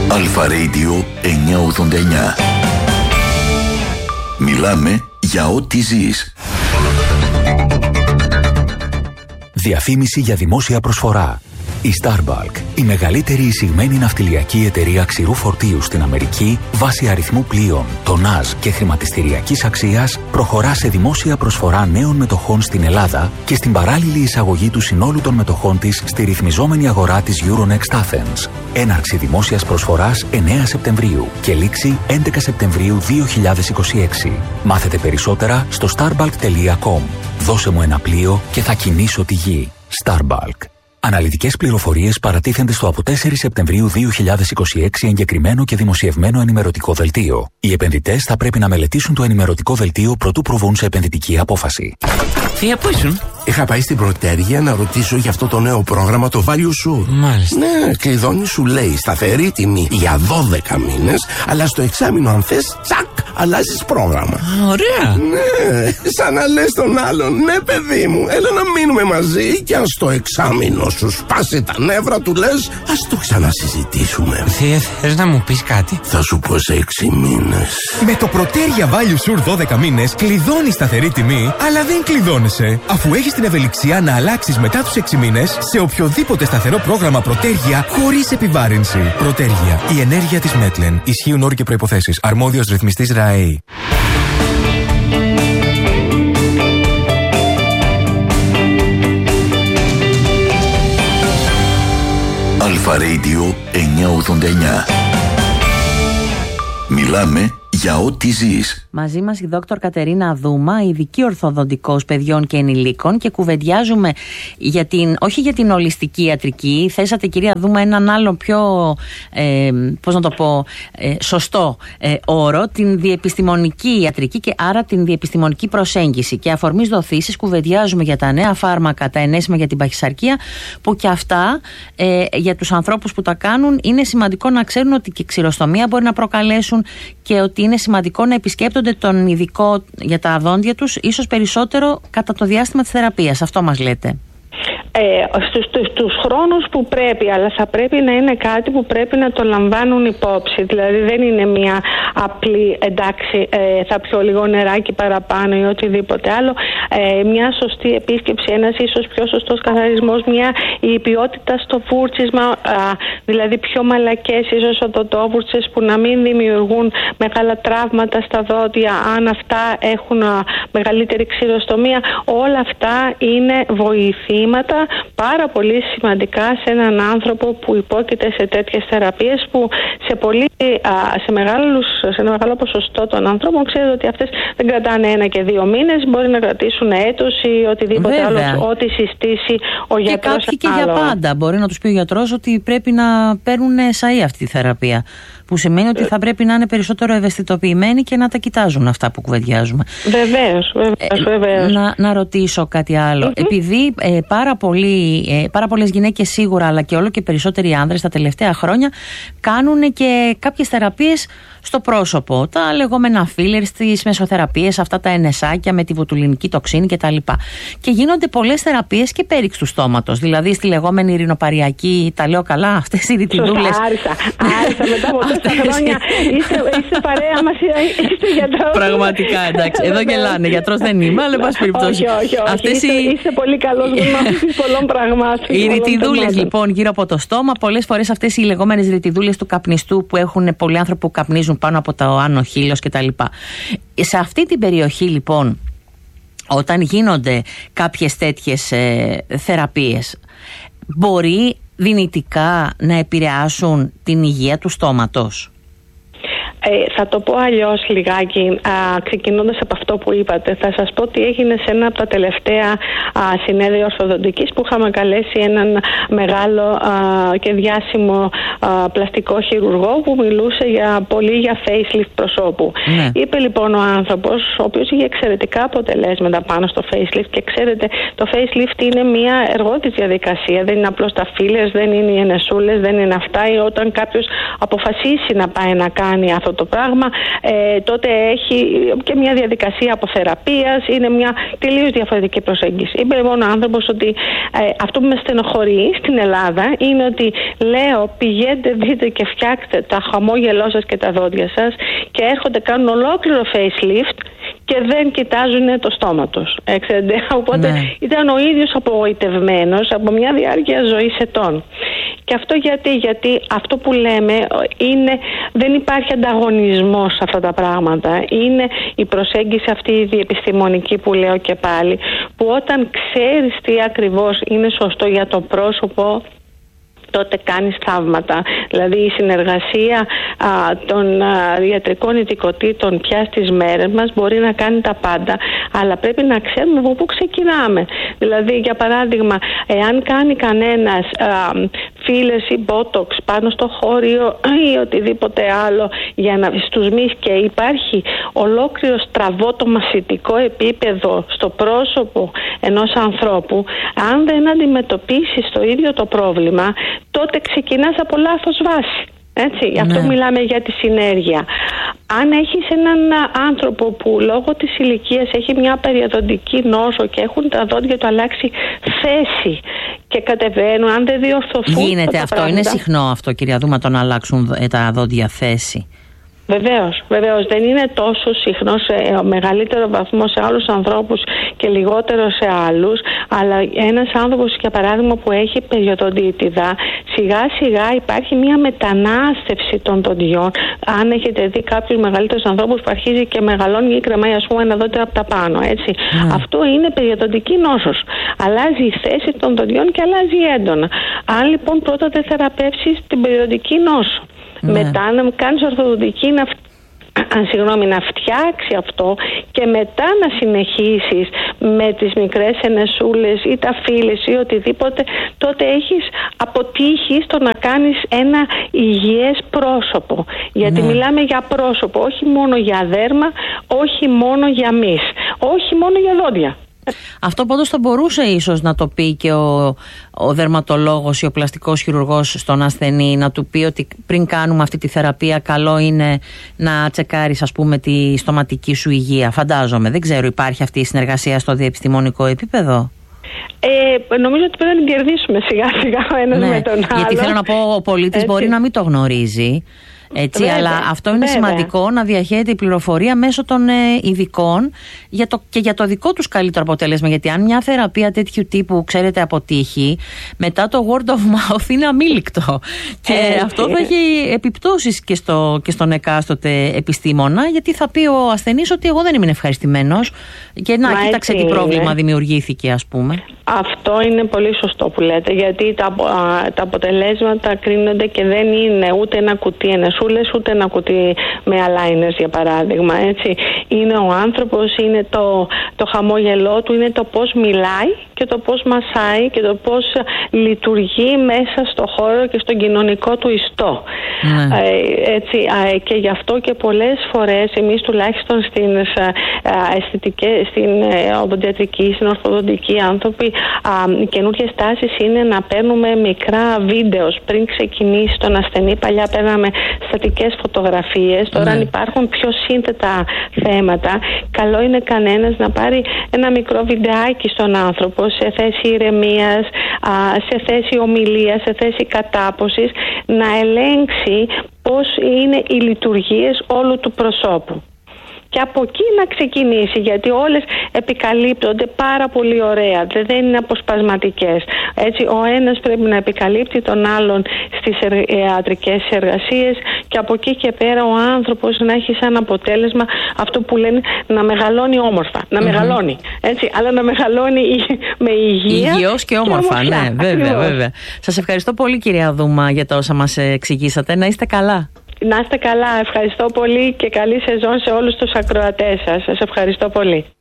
Αλφα Radio 989. Μιλάμε για ό,τι ζεις. Διαφήμιση για δημόσια προσφορά. Η Starbulk, η μεγαλύτερη εισηγμένη ναυτιλιακή εταιρεία ξηρού φορτίου στην Αμερική, βάσει αριθμού πλοίων, τονάζ και χρηματιστηριακής αξίας, προχωρά σε δημόσια προσφορά νέων μετοχών στην Ελλάδα και στην παράλληλη εισαγωγή του συνόλου των μετοχών της στη ρυθμιζόμενη αγορά της Euronext Athens. Έναρξη δημόσιας προσφοράς 9 Σεπτεμβρίου και λήξη 11 Σεπτεμβρίου 2026. Μάθετε περισσότερα στο starbulk.com. Δώσε μου ένα πλοίο και θα κινήσω τη γη. Starbulk. Αναλυτικές πληροφορίες παρατίθενται στο από 4 Σεπτεμβρίου 2026 εγκεκριμένο και δημοσιευμένο ενημερωτικό δελτίο. Οι επενδυτές θα πρέπει να μελετήσουν το ενημερωτικό δελτίο προτού προβούν σε επενδυτική απόφαση. Θεία, πού ήσουν? Είχα πάει στην Πρωτέργεια να ρωτήσω για αυτό το νέο πρόγραμμα, το Value Sure. Μάλιστα. Ναι, κλειδώνει, σου λέει σταθερή τιμή για 12 μήνες, αλλά στο εξάμηνο, αν θες, τσακ, αλλάζεις πρόγραμμα. Ωραία. Ναι, σαν να λες τον άλλον, ναι, παιδί μου, έλα να μείνουμε μαζί και αν στο εξάμηνο σου σπάσει τα νεύρα, του λες, ας το ξανασυζητήσουμε. Θεία, θες να μου πεις κάτι? Θα σου πω σε 6 μήνες. Με το Πρωτέργεια Value Sure 12 μήνες κλειδώνεις σταθερή τιμή, αλλά δεν κλειδώνεσαι, αφού έχεις την ευελιξία να αλλάξεις μετά τους 6 μήνες σε οποιοδήποτε σταθερό πρόγραμμα Πρωτέργεια χωρίς επιβάρυνση. Πρωτέργεια. Η ενέργεια της Μέτλεν. Ισχύουν όροι και προϋποθέσεις. Αρμόδιος ρυθμιστής ΡΑΕΗ. Αλφα Radio 989. Μιλάμε για ό,τι ζεις. Μαζί μας η δόκτωρ Κατερίνα Δούμα, ειδική ορθοδοντικός παιδιών και ενηλίκων, και κουβεντιάζουμε για όχι για την ολιστική ιατρική. Θέσατε, κυρία Δούμα, έναν άλλο πιο σωστό όρο, την διεπιστημονική ιατρική και άρα την διεπιστημονική προσέγγιση. Και αφορμής δοθήσεις κουβεντιάζουμε για τα νέα φάρμακα, τα ενέσιμα για την παχυσαρκία, που και αυτά για τους ανθρώπους που τα κάνουν είναι σημαντικό να ξέρουν ότι και ξηροστομία μπορεί να προκαλέσουν και ότι είναι σημαντικό να επισκέπτονται τον ειδικό για τα δόντια τους, ίσως περισσότερο κατά το διάστημα της θεραπείας. Αυτό μας λέτε. Στους χρόνους που πρέπει, αλλά θα πρέπει να είναι κάτι που πρέπει να το λαμβάνουν υπόψη. Δηλαδή δεν είναι μια απλή εντάξει θα πιω λίγο νεράκι παραπάνω ή οτιδήποτε άλλο. Μια σωστή επίσκεψη, ένας ίσως πιο σωστός καθαρισμός, η ποιότητα στο βούρτσισμα, δηλαδή πιο μαλακές ίσως οδοντόβουρτσες που να μην δημιουργούν μεγάλα τραύματα στα δόντια αν αυτά έχουν μεγαλύτερη ξηροστομία. Όλα αυτά είναι βοηθήματα πάρα πολύ σημαντικά σε έναν άνθρωπο που υπόκειται σε τέτοιες θεραπείες που σε ένα μεγάλο ποσοστό των ανθρώπων ξέρετε ότι αυτές δεν κρατάνε 1 και 2 μήνες, μπορεί να κρατήσουν έτος ή οτιδήποτε άλλο, ό,τι συστήσει ο γιατρός. Και κάποιοι και για πάντα μπορεί να τους πει ο γιατρός ότι πρέπει να παίρνουν SAE αυτή τη θεραπεία, που σημαίνει ότι θα πρέπει να είναι περισσότερο ευαισθητοποιημένοι και να τα κοιτάζουν αυτά που κουβεντιάζουμε. Να ρωτήσω κάτι άλλο. Επειδή πάρα πολλές γυναίκες σίγουρα, αλλά και όλο και περισσότεροι άνδρες τα τελευταία χρόνια κάνουν και κάποιες θεραπείες στο πρόσωπο, τα λεγόμενα fillers, τις μεσοθεραπείες, αυτά τα ενεσάκια με τη βοτουλινική τοξίνη κτλ. Και γίνονται πολλές θεραπείες και πέριξ του στόματος, δηλαδή στη λεγόμενη ειρηνοπαριακή, τα λέω καλά, αυτές οι ρητιδούλες. Άρισα, μετά από τόσα χρόνια είστε παρέα μας, είστε γιατρός. Πραγματικά, εντάξει, εδώ γελάνε, γιατρός δεν είμαι, αλλά εν πάση περιπτώσει. Όχι, είστε πολύ καλός γνώμης πολλών πραγμάτων. Οι ρητιδούλες λοιπόν γύρω από το στόμα, πολλές φορές αυτές οι λεγόμενες ρητιδούλες του καπνιστού που έχουν πολλοί άνθρωποι που καπνίζουν πάνω από το άνω χείλος κτλ. Σε αυτή την περιοχή λοιπόν, όταν γίνονται κάποιες τέτοιες θεραπείες, μπορεί δυνητικά να επηρεάσουν την υγεία του στόματος? Θα το πω αλλιώς λιγάκι, ξεκινώντας από αυτό που είπατε. Θα σας πω τι έγινε σε ένα από τα τελευταία συνέδρια ορθοδοντικής που είχαμε καλέσει έναν μεγάλο και διάσημο πλαστικό χειρουργό που μιλούσε πολύ για facelift προσώπου. Ναι. Είπε λοιπόν ο άνθρωπος, ο οποίος είχε εξαιρετικά αποτελέσματα πάνω στο facelift, και ξέρετε το facelift είναι μια εργότης διαδικασία, δεν είναι απλώς τα fillers, δεν είναι οι ενεσούλες, δεν είναι αυτά, ή όταν κάποιος αποφασίσει να πάει να κάνει αυτό αυτό το πράγμα, τότε έχει και μια διαδικασία αποθεραπείας, είναι μια τελείως διαφορετική προσέγγιση. Είπε λοιπόν ο άνθρωπος ότι αυτό που με στενοχωρεί στην Ελλάδα είναι ότι λέω πηγαίνετε, δείτε και φτιάξτε τα χαμόγελό σας και τα δόντια σας και έρχονται, κάνουν ολόκληρο facelift και δεν κοιτάζουν το στόμα τους. Οπότε ήταν ο ίδιος απογοητευμένος από μια διάρκεια ζωής ετών. Και αυτό γιατί αυτό που λέμε είναι, δεν υπάρχει ανταγωνισμός σε αυτά τα πράγματα. Είναι η προσέγγιση αυτή η διεπιστημονική που λέω και πάλι, που όταν ξέρεις τι ακριβώς είναι σωστό για το πρόσωπο, τότε κάνεις θαύματα. Δηλαδή η συνεργασία των ιατρικών ειδικοτήτων πια στις μέρες μας μπορεί να κάνει τα πάντα, αλλά πρέπει να ξέρουμε από πού ξεκινάμε. Δηλαδή για παράδειγμα, εάν κάνει κανένας φύλες ή μπότοξ πάνω στο χώριο ή οτιδήποτε άλλο για να στους μυς και υπάρχει ολόκληρο στραβό το μασιτικό επίπεδο στο πρόσωπο ενός ανθρώπου, αν δεν αντιμετωπίσεις το ίδιο το πρόβλημα, τότε ξεκινάς από λάθος βάση. Έτσι, γι' αυτό μιλάμε για τη συνέργεια. Αν έχεις έναν άνθρωπο που λόγω της ηλικίας έχει μια περιοδοντική νόσο και έχουν τα δόντια του αλλάξει θέση και κατεβαίνουν, αν δεν διορθωθούν. Γίνεται αυτό, πράγματα, είναι συχνό αυτό, κυρία Δούμα, το να αλλάξουν τα δόντια θέση. Βεβαίως. Δεν είναι τόσο συχνό σε μεγαλύτερο βαθμό σε άλλους ανθρώπους και λιγότερο σε άλλους, αλλά ένας άνθρωπος, για παράδειγμα, που έχει περιοδοντίτιδα, σιγά σιγά υπάρχει μια μετανάστευση των δοντιών. Αν έχετε δει κάποιους μεγαλύτερους ανθρώπους που αρχίζει και μεγαλώνει ή κρεμάει, ας πούμε, ένα δόντι από τα πάνω, έτσι. Αυτό είναι περιοδοντική νόσος. Αλλάζει η θέση των δοντιών και αλλάζει έντονα. Αν λοιπόν πρώτα δεν θεραπεύσεις την περιοδοντική νόσο, μετά να κάνεις ορθοδοντική να φτιάξει αυτό και μετά να συνεχίσεις με τις μικρές ενεσούλες ή τα φύλλες ή οτιδήποτε, τότε έχεις αποτύχει στο να κάνεις ένα υγιές πρόσωπο. Γιατί μιλάμε για πρόσωπο, όχι μόνο για δέρμα, όχι μόνο για μυς, όχι μόνο για δόντια. Αυτό πάντως θα μπορούσε ίσως να το πει και ο δερματολόγος ή ο πλαστικός χειρουργός στον ασθενή, να του πει ότι πριν κάνουμε αυτή τη θεραπεία καλό είναι να τσεκάρεις, ας πούμε, τη στοματική σου υγεία. Φαντάζομαι, δεν ξέρω, υπάρχει αυτή η συνεργασία στο διεπιστημονικό επίπεδο? Νομίζω ότι πρέπει να την κερδίσουμε σιγά σιγά ο ένας με τον άλλο. Γιατί θέλω να πω, ο πολίτης μπορεί να μην το γνωρίζει. Έτσι, αλλά αυτό είναι σημαντικό, να διαχέεται η πληροφορία μέσω των ειδικών και για το δικό τους καλύτερο αποτέλεσμα. Γιατί αν μια θεραπεία τέτοιου τύπου, ξέρετε, αποτύχει, μετά το word of mouth είναι αμήλικτο. Και αυτό θα έχει επιπτώσεις και στον εκάστοτε επιστήμονα, γιατί θα πει ο ασθενής ότι εγώ δεν ήμουν ευχαριστημένος και να κοίταξε τι πρόβλημα δημιουργήθηκε, ας πούμε. Αυτό είναι πολύ σωστό που λέτε, γιατί τα αποτελέσματα κρίνονται και δεν είναι ούτε ένα κουτί ενεσούλες, ούτε ένα κουτί με aligners, για παράδειγμα, έτσι. Είναι ο άνθρωπος, είναι το χαμόγελό του, είναι το πώς μιλάει και το πώς μασάει και το πώς λειτουργεί μέσα στο χώρο και στον κοινωνικό του ιστό. Έτσι, και γι' αυτό και πολλές φορές εμείς τουλάχιστον στην οδοντιατρική, στην ορθοδοντική άνθρωποι, οι καινούργιες τάσεις είναι να παίρνουμε μικρά βίντεο πριν ξεκινήσει τον ασθενή. Παλιά παίρναμε στατικές φωτογραφίες, τώρα αν υπάρχουν πιο σύνθετα θέματα, καλό είναι κανένας να πάρει ένα μικρό βιντεάκι στον άνθρωπο σε θέση ηρεμίας, σε θέση ομιλίας, σε θέση κατάποσης, να ελέγξει πώς είναι οι λειτουργίες όλου του προσώπου. Και από εκεί να ξεκινήσει, γιατί όλες επικαλύπτονται πάρα πολύ ωραία, δεν είναι αποσπασματικές. Έτσι, ο ένας πρέπει να επικαλύπτει τον άλλον στις ιατρικές εργασίες και από εκεί και πέρα ο άνθρωπος να έχει σαν αποτέλεσμα αυτό που λένε να μεγαλώνει όμορφα. Να μεγαλώνει, έτσι, αλλά να μεγαλώνει με υγεία. Υγιώς και όμορφα, ναι, βέβαια. Σας ευχαριστώ πολύ, κυρία Δούμα, για τα όσα μας εξηγήσατε. Να είστε καλά. Να είστε καλά, ευχαριστώ πολύ και καλή σεζόν σε όλους τους ακροατές σας. Σας ευχαριστώ πολύ.